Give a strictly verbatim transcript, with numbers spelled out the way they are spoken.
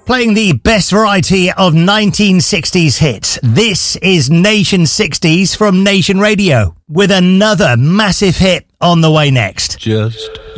Playing the best variety of nineteen sixties hits. This is Nation sixties from Nation Radio, with another massive hit on the way next. Just